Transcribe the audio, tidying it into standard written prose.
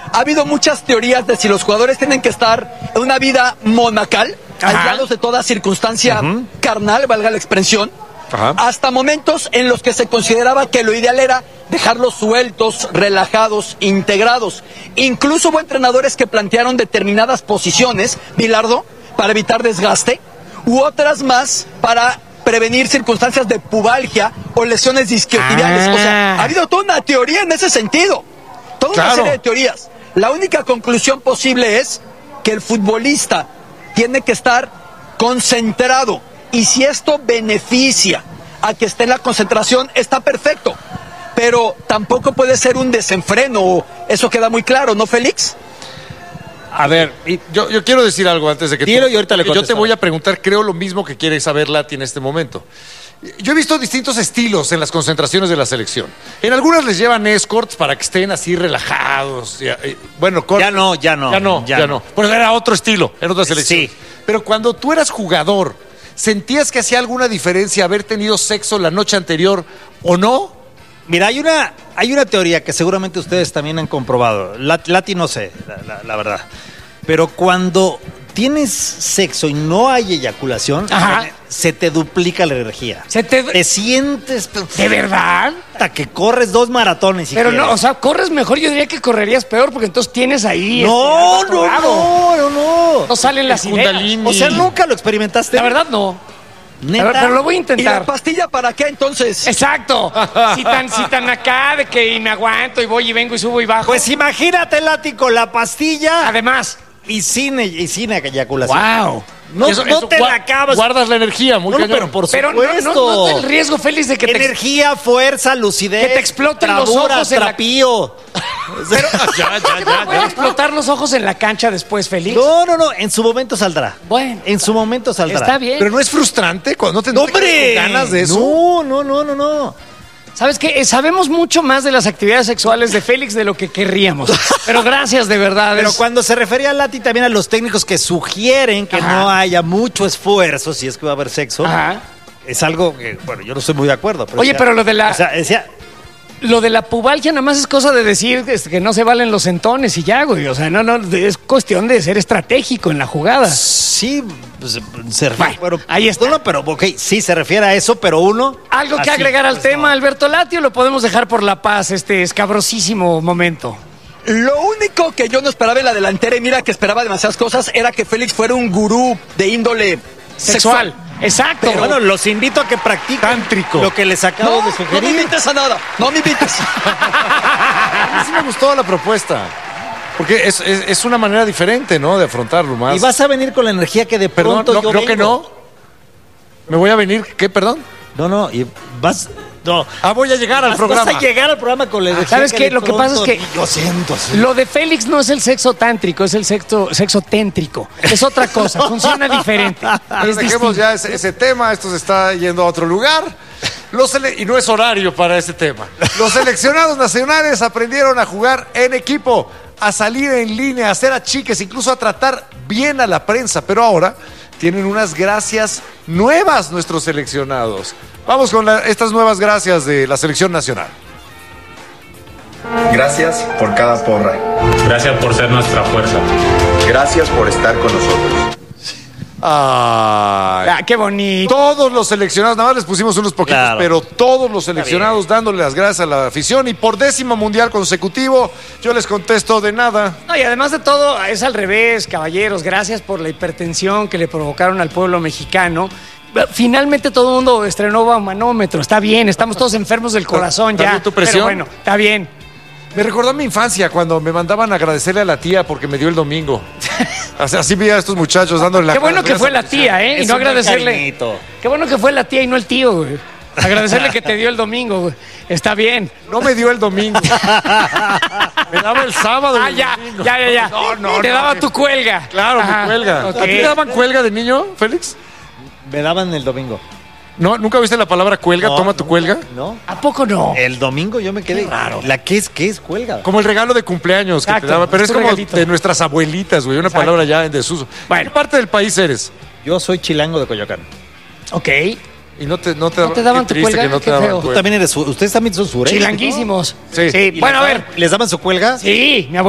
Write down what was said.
ha habido muchas teorías de si los jugadores tienen que estar en una vida monacal, aislados de toda circunstancia carnal, valga la expresión, hasta momentos en los que se consideraba que lo ideal era dejarlos sueltos, relajados, integrados. Incluso hubo entrenadores que plantearon determinadas posiciones, Bilardo, para evitar desgaste, u otras más para prevenir circunstancias de pubalgia o lesiones disquiotibiales. O sea, ha habido toda una teoría en ese sentido, toda una serie de teorías. La única conclusión posible es que el futbolista tiene que estar concentrado, y si esto beneficia a que esté en la concentración, está perfecto, pero tampoco puede ser un desenfreno, eso queda muy claro, ¿no, Félix? A ver, yo quiero decir algo antes de que Dilo y ahorita le yo te voy a preguntar, creo lo mismo que quiere saber Lati en este momento. Yo he visto distintos estilos en las concentraciones de la selección. En algunas les llevan escorts para que estén así relajados. Bueno, Ya no. Pues era otro estilo en otra selección. Sí. Pero cuando tú eras jugador, ¿sentías que hacía alguna diferencia haber tenido sexo la noche anterior o no? Mira, hay una teoría que seguramente ustedes también han comprobado. Lati no sé, la verdad. Pero cuando tienes sexo y no hay eyaculación, se te duplica la energía. Te sientes... ¿De verdad? Hasta que corres 2 maratones. Pero no, o sea, corres mejor, yo diría que correrías peor, porque entonces tienes ahí... No. No salen las ideas. O sea, ¿nunca lo experimentaste? La verdad, no. ¿Neta? Pero lo voy a ¿Y intentar. la pastilla para qué entonces? Exacto. Si tan acá de que me aguanto y voy y vengo y subo y bajo. Pues imagínate, Lati, con la pastilla Además. y sin eyaculación. ¡Wow! No te la acabas. Guardas la energía, muy cañón. Pero por Pero supuesto. no está el riesgo, Félix, de que energía, fuerza, lucidez. que te exploten los bravura, ojos en la- trapío. Pero, ¿pueden explotar los ojos en la cancha después, Félix? No. En su momento saldrá. Bueno. En su momento saldrá. Está bien. Pero no es frustrante cuando no te ¡Hombre! ganas de eso. No. ¿Sabes qué? Sabemos mucho más de las actividades sexuales de Félix de lo que querríamos. Pero gracias, de verdad. Pero cuando se refería a Lati también a los técnicos que sugieren que no haya mucho esfuerzo, si es que va a haber sexo, es algo que, bueno, yo no estoy muy de acuerdo. Pero Oye, pero lo de la... O sea, decía... Lo de la pubalgia nada más es cosa de decir que no se valen los sentones y ya, güey. O sea, no, es cuestión de ser estratégico en la jugada. Sí, pues, se refiere... Bueno, ahí está. No, pero ok, sí se refiere a eso, pero uno... ¿Algo que así, agregar al pues, tema, no. Alberto Lati, o lo podemos dejar por la paz, este escabrosísimo momento? Lo único que yo no esperaba en la delantera, y mira que esperaba demasiadas cosas, era que Félix fuera un gurú de índole sexual. Exacto. Pero bueno, los invito a que practiquen Tántrico. lo que les acabo de No me sugerir. invites a nada, no me invites. A mí sí me gustó la propuesta. Porque es una manera diferente, ¿no? De afrontarlo más. Y vas a venir con la energía que de Perdón, pronto no, yo creo que vengo. no. ¿Me voy a venir? ¿Qué, perdón? No, y vas... No. Voy a llegar al programa. Vas a llegar al programa con la energía ¿Sabes qué? de Lo que pasa es pronto que... Yo siento así. Lo de Félix no es el sexo tántrico, es el sexo téntrico. Es otra cosa, funciona diferente. Pero Es dejemos distinto. ya ese tema, esto se está yendo a otro lugar. Y no es horario para ese tema. Los seleccionados nacionales aprendieron a jugar en equipo, a salir en línea, a hacer achiques, incluso a tratar bien a la prensa. Pero ahora tienen unas gracias nuevas nuestros seleccionados. Vamos con estas nuevas gracias de la selección nacional. Gracias por cada porra. Gracias por ser nuestra fuerza. Gracias por estar con nosotros. Ay. Qué bonito. Todos los seleccionados, nada más les pusimos unos poquitos, Claro. pero todos los seleccionados dándole las gracias a la afición. Y por 10º mundial consecutivo, yo les contesto de nada. No, y además de todo, es al revés, caballeros. Gracias por la hipertensión que le provocaron al pueblo mexicano. Finalmente todo el mundo estrenó manómetro. Está bien, estamos todos enfermos del corazón ¿Está ya. bien tu presión? Pero bueno, está bien. Me recordó a mi infancia cuando me mandaban a agradecerle a la tía porque me dio el domingo. Así vi a estos muchachos dándole la Qué bueno que gracias fue a la tía, ¿eh? Y Es no un buen agradecerle. cariñito. Qué bueno que fue la tía y no el tío, güey. Agradecerle que te dio el domingo, güey. Está bien. No me dio el domingo. Me daba el sábado. y Ah, el ya. domingo. Te daba tu cuelga. Claro, Ajá, mi cuelga. ok. ¿A ti te daban cuelga de niño, Félix? Me daban el domingo. ¿No? ¿Nunca viste la palabra cuelga? No, Toma tu cuelga. ¿No? ¿A poco no? El domingo yo me quedé raro. ¿Qué es cuelga? Como el regalo de cumpleaños que Exacto, te daban. Pero es es tu como regalito. de nuestras abuelitas, güey. Una Exacto. palabra ya en desuso. Bueno. ¿Qué parte del país eres? Yo soy chilango de Coyoacán. Ok. Y no te ¿No te daban qué tu triste cuelga? que no te Qué daban feo. Tú cuelga. también ustedes también son sureños. Chilanguísimos. Sí. ¿Y Bueno, a les ver. daban- ¿Les daban su cuelga? Sí, mi